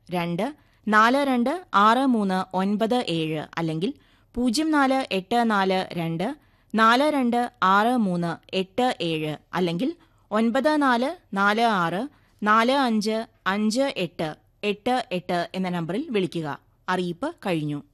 2426397 അല്ലെങ്കിൽ 048442426387 അല്ലെങ്കിൽ 9446455888 എന്ന നമ്പറിൽ വിളിക്കുക. അറിയിപ്പ് കഴിഞ്ഞു.